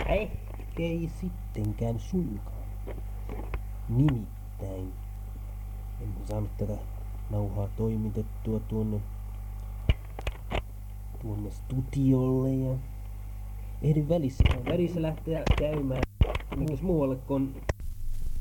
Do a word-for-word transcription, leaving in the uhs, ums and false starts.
Ei sittenkään suinkaan. Nimittäin en saanut tätä nauhaa toimitettua tuonne, tuonne studiolle ja ehdin välissä, välissä lähteä käymään minkäs muualle kun